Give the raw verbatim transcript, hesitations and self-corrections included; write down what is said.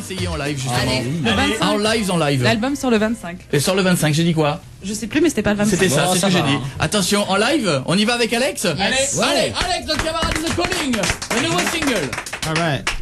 essayer en live justement. Allez, le Allez. vingt-cinq. En live, en live. L'album sort le vingt-cinq. Et sur le vingt-cinq, j'ai dit quoi? Je sais plus, mais c'était pas le vingt-cinq. C'était ça, Bon, c'est ce ça que j'ai va, dit. hein. Attention, en live, on y va avec Alex? Allez, Ouais. allez, Alex, notre camarade de The Calling, le nouveau single. All right.